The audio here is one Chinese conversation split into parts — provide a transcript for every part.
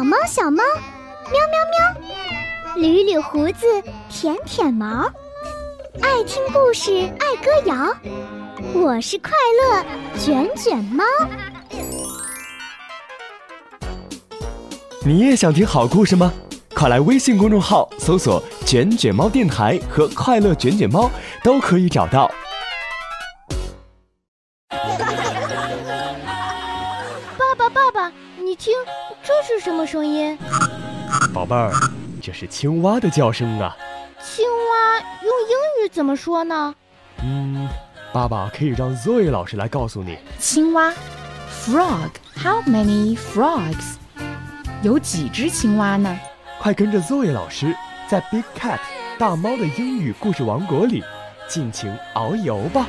小猫小猫，喵喵喵，捋捋胡子，舔舔毛，爱听故事，爱歌谣，我是快乐卷卷猫。 你也想听好故事吗？快来微信公众号搜索卷卷猫电台和快乐卷卷猫，都可以找到。 爸爸，你听，这是什么声音？ 宝贝儿，这是青蛙的叫声啊。 青蛙用英语怎么说呢？ 爸爸可以让 Zoe 老师来告诉你。 青蛙 Frog, how many frogs? 有几只青蛙呢？ 快跟着 Zoe 老师在 Big Cat 大猫的英语故事王国里尽情遨游吧。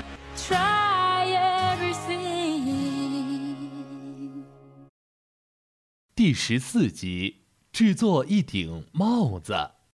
第14集，制作一顶帽子。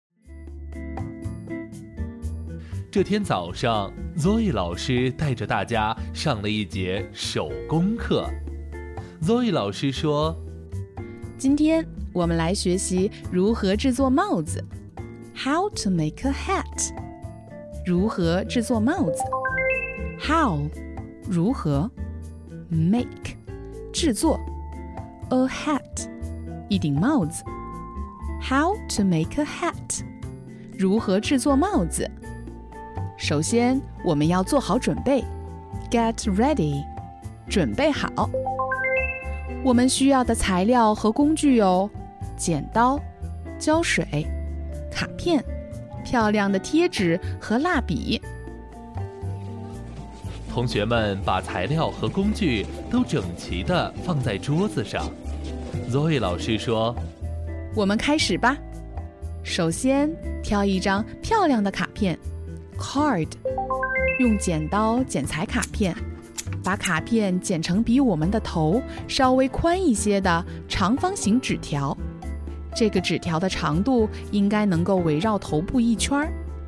这天早上 Zoe 老师带着大家上了一节手工课。Zoe 老师说， 今天我们来学习如何制作帽子 How to make a hat 如何制作帽子 How 如何 Make 制作 A hat 一顶帽子 How to make a hat 如何制作帽子。首先我们要做好准备 Get ready 准备好。我们需要的材料和工具有剪刀、胶水、卡片、漂亮的贴纸和蜡笔。 同学们把材料和工具都整齐地放在桌子上。Zoe 老师说， 我们开始吧。首先挑一张漂亮的卡片 Card 用剪刀剪裁卡片，把卡片剪成比我们的头稍微宽一些的长方形纸条，这个纸条的长度应该能够围绕头部一圈。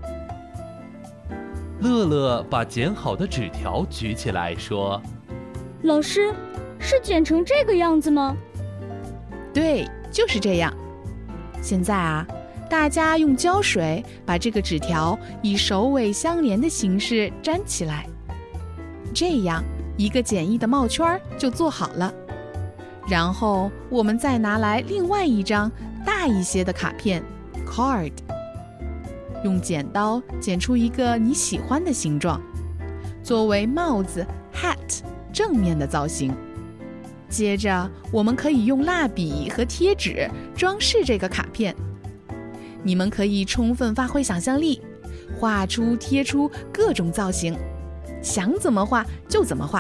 乐乐把剪好的纸条举起来说， 老师，是剪成这个样子吗？ 对，就是这样。现在啊，大家用胶水把这个纸条以首尾相连的形式粘起来，这样一个简易的帽圈就做好了。然后我们再拿来另外一张大一些的卡片 Card 用剪刀剪出一个你喜欢的形状，作为帽子 Hat 正面的造型。接着我们可以用蜡笔和贴纸装饰这个卡片。你们可以充分发挥想象力，画出贴出各种造型，想怎么画就怎么画。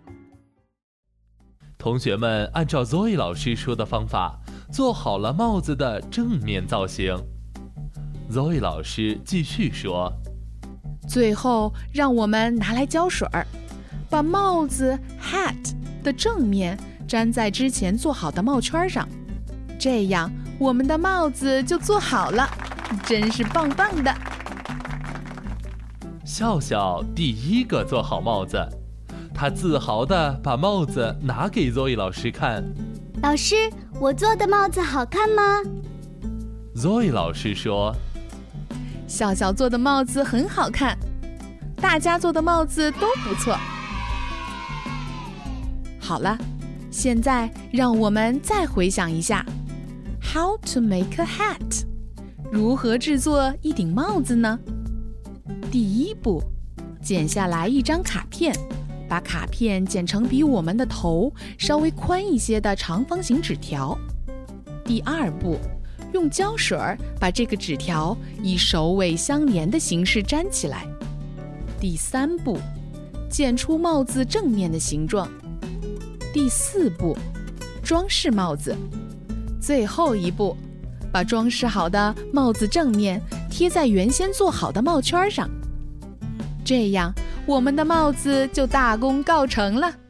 同学们按照 Zoe 老师说的方法做好了帽子的正面造型。Zoe 老师继续说， 最后让我们拿来胶水，把帽子 hat 的正面粘在之前做好的帽圈上，这样我们的帽子就做好了，真是棒棒的。 笑笑第一个做好帽子，他自豪地把帽子拿给 Zoe 老师看。 老师，我做的帽子好看吗？ Zoe 老师说， 笑笑做的帽子很好看，大家做的帽子都不错。好了，现在让我们再回想一下 How to make a hat 如何制作一顶帽子呢？第一步，剪下来一张卡片，把卡片剪成比我们的头稍微宽一些的长方形纸条。第二步，用胶水把这个纸条以首尾相连的形式粘起来。第三步，剪出帽子正面的形状。第四步，装饰帽子。最后一步，把装饰好的帽子正面贴在原先做好的帽圈上，这样我们的帽子就大功告成了。